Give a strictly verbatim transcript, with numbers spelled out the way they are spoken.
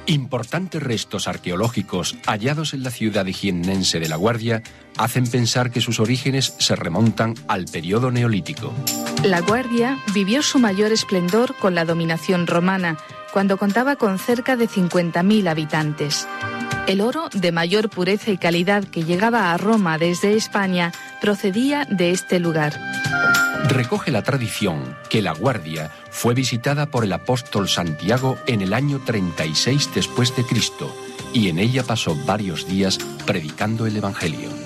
Importantes restos arqueológicos hallados en la ciudad jiennense de La Guardia hacen pensar que sus orígenes se remontan al periodo neolítico. La Guardia vivió su mayor esplendor con la dominación romana, cuando contaba con cerca de cincuenta mil habitantes. El oro de mayor pureza y calidad que llegaba a Roma desde España procedía de este lugar. Recoge la tradición que La Guardia fue visitada por el apóstol Santiago en el año treinta y seis después de Cristo y en ella pasó varios días predicando el Evangelio.